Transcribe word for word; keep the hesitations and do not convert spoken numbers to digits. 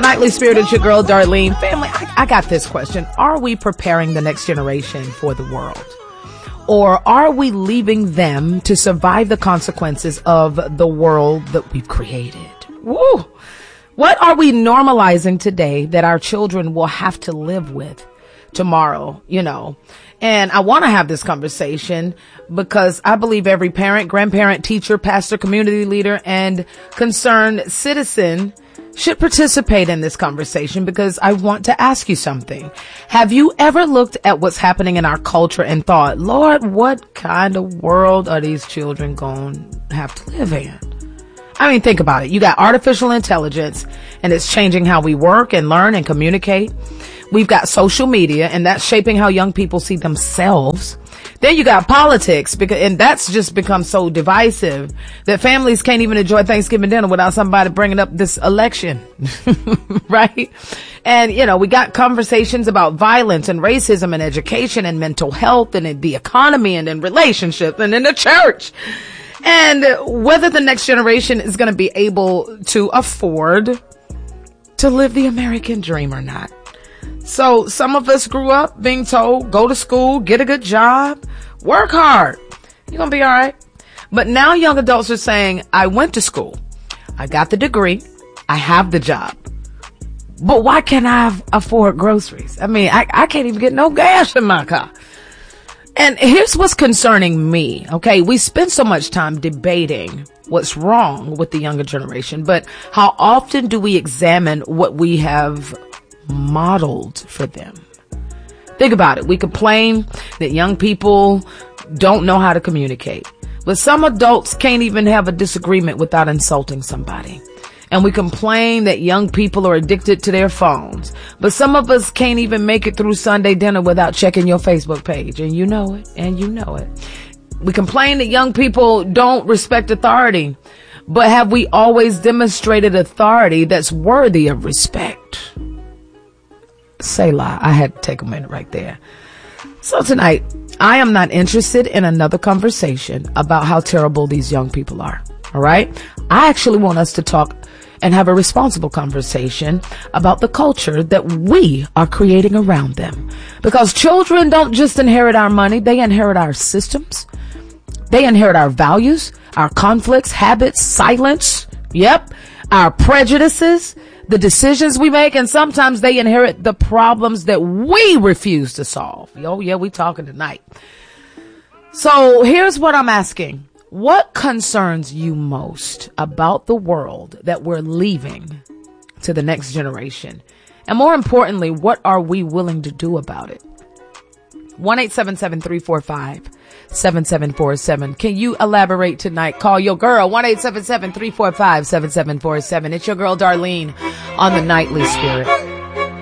Nightly Spirit. It's your girl, Darlene. Family, I, I got this question. Are we preparing the next generation for the world? Or are we leaving them to survive the consequences of the world that we've created? Woo! What are we normalizing today that our children will have to live with tomorrow, you know? And I want to have this conversation because I believe every parent, grandparent, teacher, pastor, community leader, and concerned citizen should participate in this conversation, because I want to ask you something. Have you ever looked at what's happening in our culture and thought, Lord, what kind of world are these children going to have to live in? I mean, think about it. You got artificial intelligence, and it's changing how we work and learn and communicate. We've got social media, and that's shaping how young people see themselves. Then you got politics, because, and that's just become so divisive that families can't even enjoy Thanksgiving dinner without somebody bringing up this election, right? And, you know, we got conversations about violence and racism and education and mental health and in the economy and in relationships and in the church. And whether the next generation is going to be able to afford to live the American dream or not. So some of us grew up being told, go to school, get a good job, work hard. You're going to be all right. But now young adults are saying, I went to school. I got the degree. I have the job. But why can't I afford groceries? I mean, I, I can't even get no gas in my car. And here's what's concerning me. Okay. We spend so much time debating what's wrong with the younger generation, but how often do we examine what we have modeled for them? Think about it. We complain that young people don't know how to communicate, but some adults can't even have a disagreement without insulting somebody. And we complain that young people are addicted to their phones, but some of us can't even make it through Sunday dinner without checking your Facebook page. And you know it, and you know it. We complain that young people don't respect authority, but have we always demonstrated authority that's worthy of respect? Selah. I had to take a minute right there. So tonight, I am not interested in another conversation about how terrible these young people are. All right. I actually want us to talk and have a responsible conversation about the culture that we are creating around them. Because children don't just inherit our money. They inherit our systems. They inherit our values, our conflicts, habits, silence. Yep. Our prejudices, the decisions we make, and sometimes they inherit the problems that we refuse to solve. Oh yeah, we talking tonight. So here's what I'm asking. What concerns you most about the world that we're leaving to the next generation? And more importantly, what are we willing to do about it? one eight seven seven, three four five, seven seven four seven. Can you elaborate tonight? Call your girl, one eight seven seven, three four five, seven seven four seven. It's your girl, Darlene, on the Nightly Spirit.